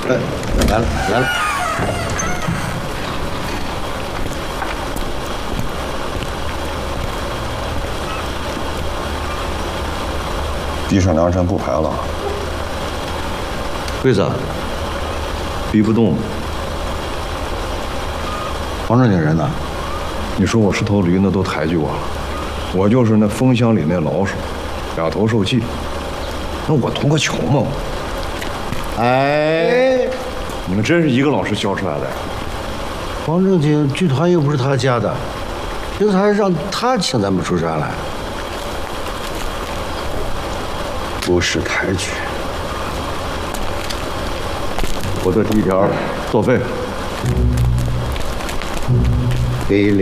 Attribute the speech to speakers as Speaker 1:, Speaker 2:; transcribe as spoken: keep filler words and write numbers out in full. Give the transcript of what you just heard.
Speaker 1: 哎，来了来了。
Speaker 2: 逼上梁山不排了。
Speaker 3: 为啥？逼不动了。
Speaker 1: 黄正经人呢？
Speaker 2: 你说我是头驴，那都抬举我了。我就是那风箱里那老鼠，俩头受气。那我图个球嘛。
Speaker 1: 哎，
Speaker 2: 你们真是一个老师教出来的呀？
Speaker 1: 黄正经剧团又不是他家的，凭啥让他请咱们出山来？
Speaker 2: 不是抬举。我的第一条作废。
Speaker 1: 给